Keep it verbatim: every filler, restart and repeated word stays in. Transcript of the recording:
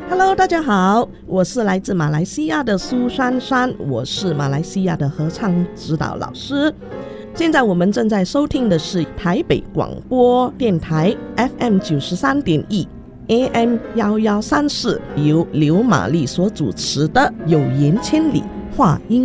Hello， 大家好，我是来自马来西亚的苏珊珊，我是马来西亚的合唱指导老师。现在我们正在收听的是台北广播电台 F M 九十三点一 A M 一一三四，由刘玛丽所主持的《有缘千里话音